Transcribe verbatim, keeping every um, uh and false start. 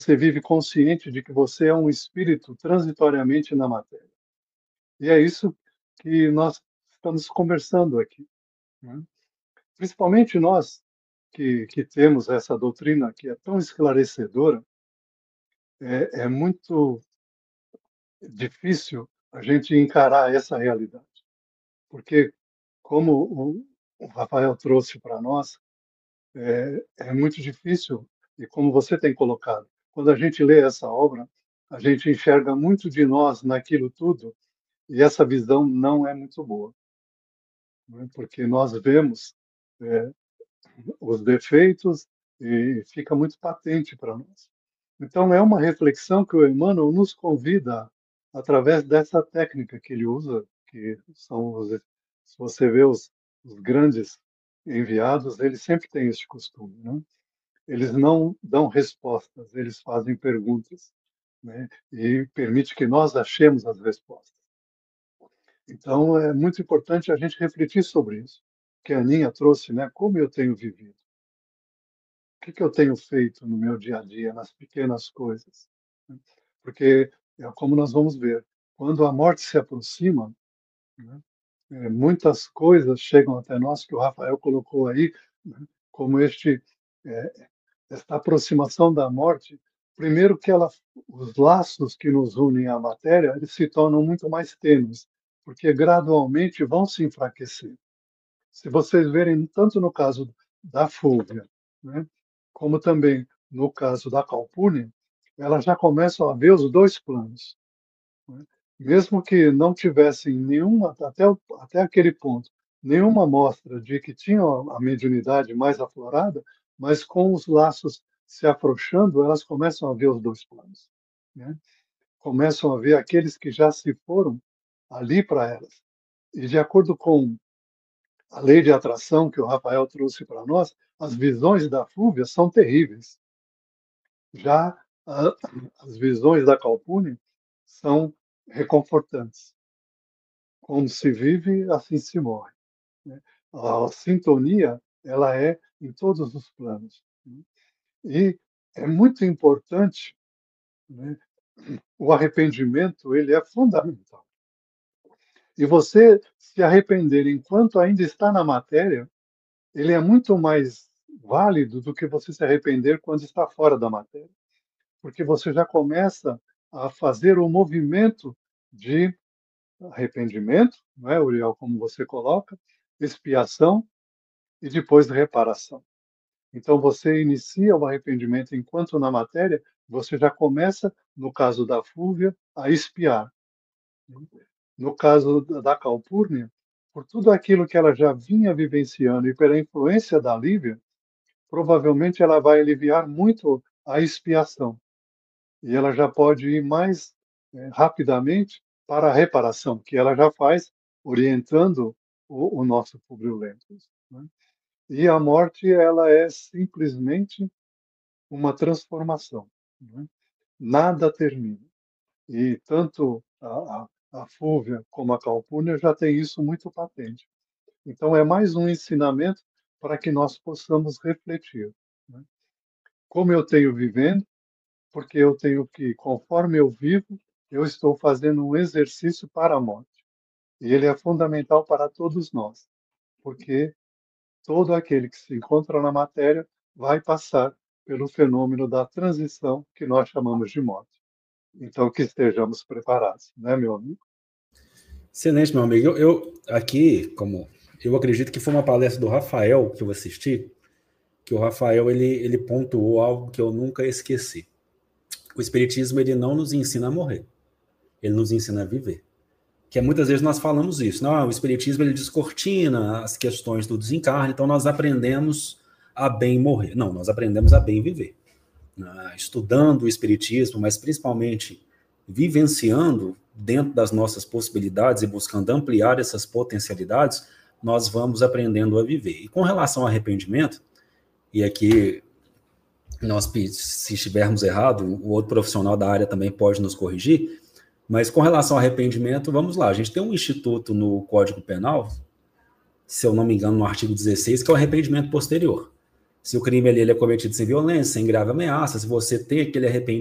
você vive consciente de que você é um espírito transitoriamente na matéria. E é isso que nós estamos conversando aqui, né? Principalmente nós que, que temos essa doutrina que é tão esclarecedora, é, é muito difícil a gente encarar essa realidade, porque como o, o Rafael trouxe para nós, é, é muito difícil, e como você tem colocado, quando a gente lê essa obra, a gente enxerga muito de nós naquilo tudo, e essa visão não é muito boa, né? Porque nós vemos é, os defeitos e fica muito patente para nós. Então, é uma reflexão que o Emmanuel nos convida, através dessa técnica que ele usa, que são os, se você vê os, os grandes enviados, eles sempre têm esse costume, né? Eles não dão respostas, eles fazem perguntas, né? E permite que nós achemos as respostas. Então, é muito importante a gente refletir sobre isso, que a Aninha trouxe, né? Como eu tenho vivido? O que que eu tenho feito no meu dia a dia, nas pequenas coisas, né? Porque, é como nós vamos ver, quando a morte se aproxima, né, eh, muitas coisas chegam até nós, que o Rafael colocou aí, né, como este, eh, esta aproximação da morte. Primeiro que ela os laços que nos unem à matéria, eles se tornam muito mais tênues, porque gradualmente vão se enfraquecer. Se vocês verem, tanto no caso da Fúvia, né, como também no caso da Calpurnia, elas já começam a ver os dois planos, né? Mesmo que não tivessem nenhuma, até, o- até aquele ponto, nenhuma mostra de que tinham a mediunidade mais aflorada, mas com os laços se afrouxando, elas começam a ver os dois planos, né? Começam a ver aqueles que já se foram ali para elas. E de acordo com a lei de atração que o Rafael trouxe para nós, as visões da Fúvia são terríveis. Já a, as visões da Calpurnia são reconfortantes. Como se vive, assim se morre, né? A sintonia, ela é em todos os planos, né? E é muito importante, né? O arrependimento, ele é fundamental. E você se arrepender enquanto ainda está na matéria, ele é muito mais válido do que você se arrepender quando está fora da matéria, porque você já começa a fazer o movimento de arrependimento, não é, Uriel, como você coloca, expiação e depois reparação. Então você inicia o arrependimento enquanto na matéria, você já começa, no caso da Fúvia, a expiar. No caso da Calpurnia, por tudo aquilo que ela já vinha vivenciando e pela influência da Lívia, provavelmente ela vai aliviar muito a expiação. E ela já pode ir mais eh, rapidamente para a reparação, que ela já faz orientando o, o nosso Publio Lentulus, né? E a morte, ela é simplesmente uma transformação, né? Nada termina. E tanto a, a, a Fúvia como a Calpurnia já tem isso muito patente. Então, é mais um ensinamento para que nós possamos refletir, né? Como eu tenho vivendo, porque eu tenho que, conforme eu vivo, eu estou fazendo um exercício para a morte. E ele é fundamental para todos nós, porque todo aquele que se encontra na matéria vai passar pelo fenômeno da transição que nós chamamos de morte. Então, que estejamos preparados, né, meu amigo? Excelente, meu amigo. Eu, eu aqui, como eu acredito que foi uma palestra do Rafael que eu assisti, que o Rafael ele, ele pontuou algo que eu nunca esqueci. O Espiritismo ele não nos ensina a morrer, ele nos ensina a viver. Que é, muitas vezes nós falamos isso, não, o Espiritismo ele descortina as questões do desencarne, então nós aprendemos a bem morrer. Não, nós aprendemos a bem viver. Estudando o Espiritismo, mas principalmente vivenciando dentro das nossas possibilidades e buscando ampliar essas potencialidades, nós vamos aprendendo a viver. E com relação ao arrependimento, e aqui nós, se estivermos errado, o outro profissional da área também pode nos corrigir, mas com relação ao arrependimento, vamos lá, a gente tem um instituto no Código Penal, se eu não me engano, no artigo dezesseis, que é o arrependimento posterior. Se o crime ali ele é cometido sem violência, sem grave ameaça, se você tem aquele arrependimento